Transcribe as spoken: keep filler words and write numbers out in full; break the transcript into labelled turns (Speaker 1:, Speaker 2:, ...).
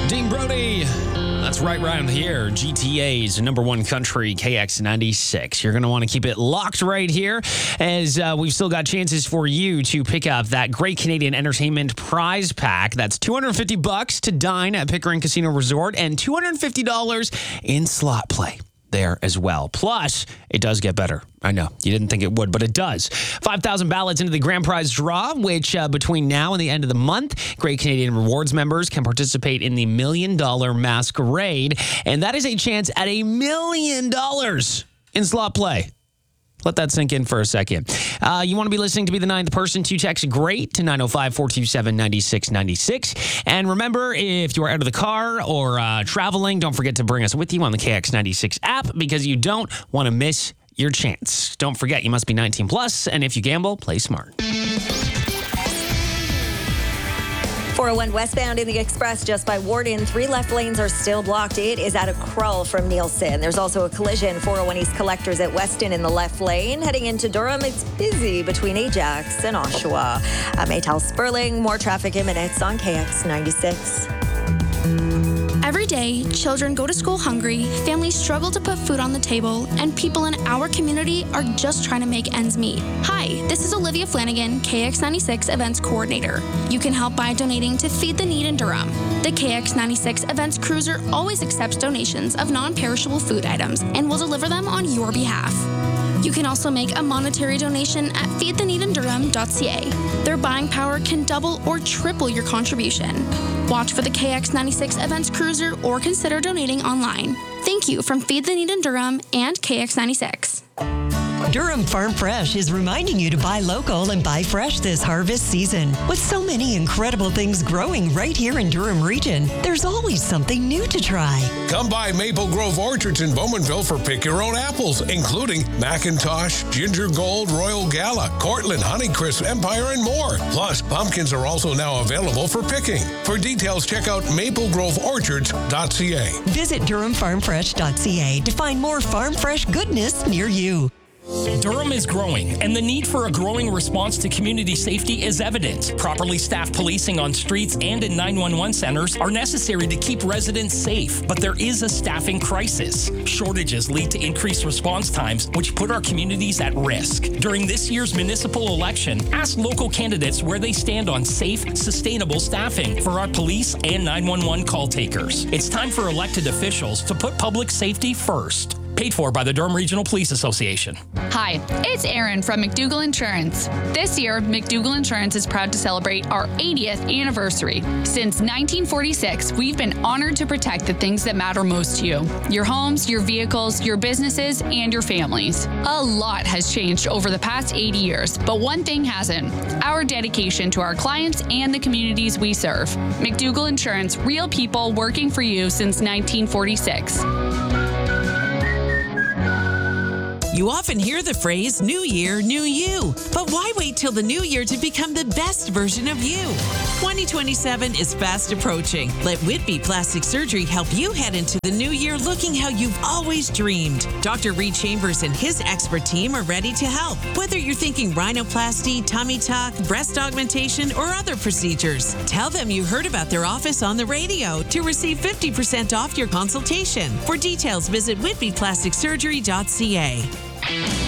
Speaker 1: Dean Brody. That's right around here. G T A's number one country, K X ninety-six. You're going to want to keep it locked right here as uh, we've still got chances for you to pick up that Great Canadian Entertainment prize pack. That's two hundred fifty bucks to dine at Pickering Casino Resort and two hundred fifty dollars in slot play there as well. Plus, it does get better. I know you didn't think it would, but it does. five thousand ballots into the grand prize draw, which uh, between now and the end of the month, Great Canadian Rewards members can participate in the Million Dollar Masquerade. And that is a chance at a million dollars in slot play. Let that sink in for a second. Uh, you want to be listening to Be the Ninth Person to text GREAT to nine oh five, four two seven, nine six nine six. And remember, if you are out of the car or uh, traveling, don't forget to bring us with you on the K X ninety-six app because you don't want to miss your chance. Don't forget, you must be nineteen plus, and if you gamble, play smart.
Speaker 2: four oh one westbound in the Express just by Warden. Three left lanes are still blocked. It is at a crawl from Nielsen. There's also a collision. four oh one East Collectors at Weston in the left lane. Heading into Durham, it's busy between Ajax and Oshawa. I'm Maytal Sperling. More traffic in minutes on K X ninety-six.
Speaker 3: Every day, children go to school hungry, families struggle to put food on the table, and people in our community are just trying to make ends meet. Hi, this is Olivia Flanagan, K X ninety-six Events Coordinator. You can help by donating to Feed the Need in Durham. The K X ninety-six Events Cruiser always accepts donations of non-perishable food items and will deliver them on your behalf. You can also make a monetary donation at feed the need in durham dot c a. Their buying power can double or triple your contribution. Watch for the K X ninety-six Events Cruiser or consider donating online. Thank you from Feed the Need in Durham and K X ninety-six.
Speaker 4: Durham Farm Fresh is reminding you to buy local and buy fresh this harvest season. With so many incredible things growing right here in Durham region, there's always something new to try.
Speaker 5: Come by Maple Grove Orchards in Bowmanville for pick your own apples, including Macintosh, Ginger Gold, Royal Gala, Cortland, Honeycrisp, Empire, and more. Plus, pumpkins are also now available for picking. For details, check out maple grove orchards dot c a.
Speaker 4: Visit durham farm fresh dot c a to find more farm fresh goodness near you.
Speaker 6: Durham is growing, and the need for a growing response to community safety is evident. Properly staffed policing on streets and in nine one one centers are necessary to keep residents safe, but there is a staffing crisis. Shortages lead to increased response times, which put our communities at risk. During this year's municipal election, ask local candidates where they stand on safe, sustainable staffing for our police and nine one one call takers. It's time for elected officials to put public safety first. Paid for by the Durham Regional Police Association.
Speaker 7: Hi, it's Erin from McDougall Insurance. This year, McDougall Insurance is proud to celebrate our eightieth anniversary. Since nineteen forty-six, we've been honored to protect the things that matter most to you. Your homes, your vehicles, your businesses, and your families. A lot has changed over the past eighty years, but one thing hasn't. Our dedication to our clients and the communities we serve. McDougall Insurance, real people working for you since nineteen forty-six.
Speaker 8: You often hear the phrase, new year, new you. But why wait till the new year to become the best version of you? twenty twenty-seven is fast approaching. Let Whitby Plastic Surgery help you head into the new year looking how you've always dreamed. Doctor Reed Chambers and his expert team are ready to help. Whether you're thinking rhinoplasty, tummy tuck, breast augmentation, or other procedures, tell them you heard about their office on the radio to receive fifty percent off your consultation. For details, visit whitby plastic surgery dot c a.